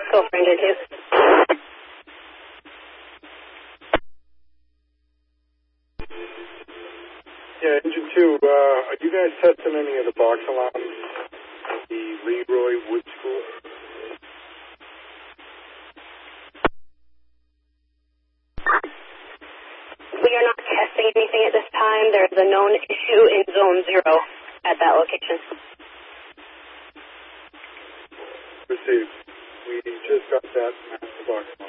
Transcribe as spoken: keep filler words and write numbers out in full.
Go for engine two. Yeah, engine two, uh, are you guys testing any of the box alarms at the Leroy Wood School? We are not testing anything at this time. There is a known issue in zone zero at that location. Received. We just got that master box alarm.